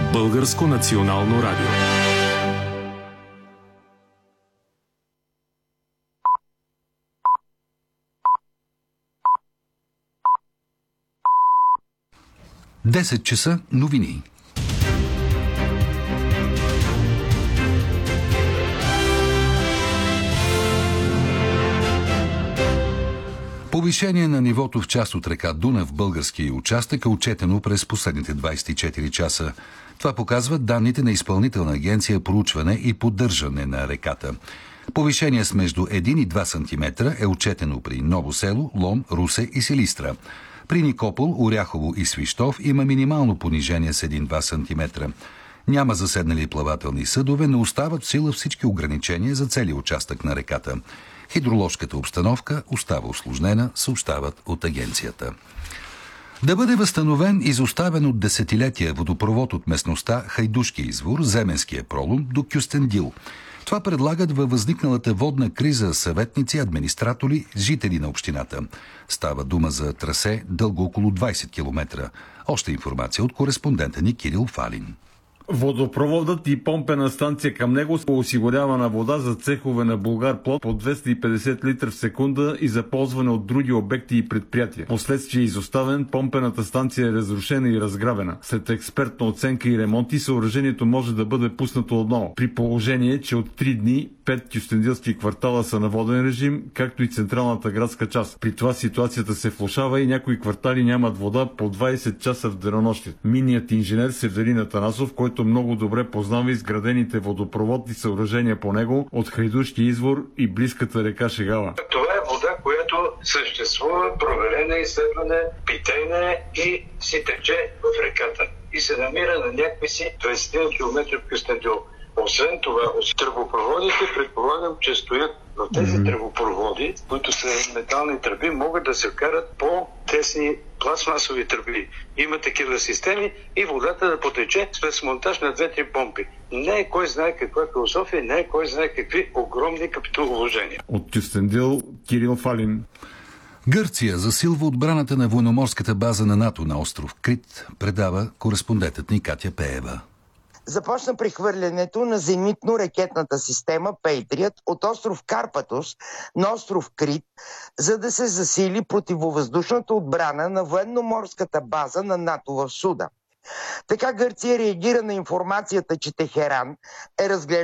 Българско национално радио. Десет часа новини. Повишение на нивото в част от река Дунав в българския участък е отчетено през последните 24 часа. Това показват данните на Изпълнителна агенция проучване и поддържане на реката. Повишение с между 1 и 2 см е отчетено при Ново село, Лом, Русе и Силистра. При Никопол, Оряхово и Свищов има минимално понижение с 1-2 см. Няма заседнали плавателни съдове, но остават в сила всички ограничения за целия участък на реката. Хидроложката обстановка остава усложнена, съобщават от агенцията. Да бъде възстановен изоставен от десетилетия водопровод от местността Хайдушки извор, Земенския пролом до Кюстендил. Това предлагат във възникналата водна криза съветници, администратори, жители на общината. Става дума за трасе дълго около 20 км. Още информация от кореспондента ни Кирил Фалин. Водопроводът и помпена станция към него осигурява на вода за цехове на Булгарплод по 250 литра в секунда и за ползване от други обекти и предприятия. Последствие изоставен, помпената станция е разрушена и разграбена. След експертна оценка и ремонти съоръжението може да бъде пуснато отново. При положение, че от 3 дни 5 кюстендилски квартала са на воден режим, както и централната градска част. При това ситуацията се влошава и някои квартали нямат вода по 20 часа в денонощието. Минният инженер Севдалин Атанасов, който много добре познава изградените водопроводни съоръжения по него от Хайдушки извор и близката река Шегала. Това е вода, която съществува, проверена, изследвана, питейна и си тече в реката. И се намира на някакви си 20 км от Кюстендил. Освен това, тръбопроводите, предполагам, че стоят в тези тръбопроводи, които са метални тръби, могат да се вкарат по-тесни пластмасови тръби. Има такива системи и водата да потече с монтаж на 2-3 помпи. Не е кой знае каква философия, не е кой знае какви огромни капиталовложения. От Кюстендил, Кирил Фалин. Гърция засилва отбраната на военноморската база на НАТО на остров Крит, предава кореспондентът ни Катя Пеева. Започна прехвърлянето на зенитно-ракетната система Patriot от остров Карпатос на остров Крит, за да се засили противовъздушната отбрана на военноморската база на НАТО в Суда. Така Гърция реагира на информацията, че Техеран е разглеждан